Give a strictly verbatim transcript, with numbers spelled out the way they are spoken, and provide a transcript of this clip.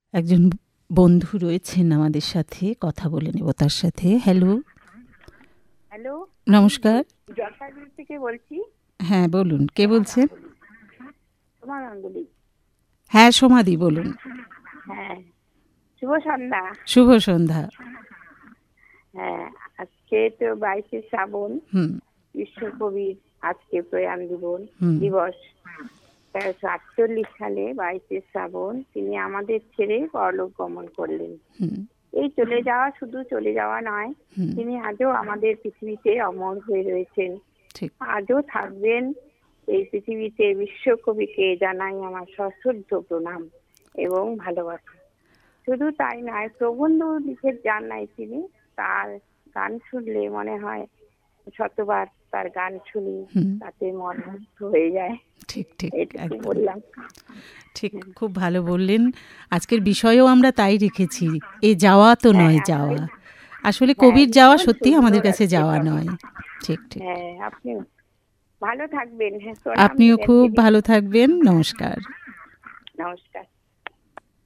একজন বন্ধু রয়েছেন আমাদের সাথে, কথা বলে নেব তার সাথে। হ্যালো। হ্যালো, নমস্কার। জলপাইগুড়ি থেকে বলছি। হ্যাঁ বলুন, কে বলছেন? তোমার গাঙ্গুলি। হ্যাঁ সমাধি বলুন। হ্যাঁ, শুভ সন্ধ্যা। শুভ সন্ধ্যা। হ্যাঁ, আজকে তো বাইশে শ্রাবণ, হুম বিশ্বকবির আজকে প্রয়াণ দিবস হুম দিবস তেরোশো আটচল্লিশ সালে বাইশে শ্রাবণ তিনি আমাদের ছেড়ে পরলোক গমন করলেন। হুম এই চলে যাওয়া শুধু চলে যাওয়া নয়, হুম, তিনি আজও আমাদের পৃথিবীতে অমর হয়ে রয়েছেন, ঠিক। আজও থাকবেন এই পৃথিবীতে। বিশ্বকবিকে জানাই আমার সশ্রদ্ধ প্রণাম এবং ভালোবাসা। শুধু তাই নয়, প্রবন্ধ লিখে যান নাই তিনি, তার গান শুনলে মনে হয় শতবার তার গান শুনি, হুম, তাতে মন মুগ্ধ হয়ে যায়। ঠিক ঠিক এটুকু একদম বললাম। ঠিক, খুব ভালো বললেন। আজকের বিষয়েও আমরা তাই রেখেছি, এ যাওয়া তো হ্যাঁ, নয় আপনি যাওয়া। আসলে হ্যাঁ কবির যাওয়া ভীষণ সত্যি আমাদের সুন্দর কাছে আজকে যাওয়া টপিক। নয়। ঠিক ঠিক। হ্যাঁ, আপনি ভালো থাকবেন। হ্যাঁ, প্রণাম আপনিও দিলেন খুব দিদি। ভালো থাকবেন। নমস্কার। নমস্কার।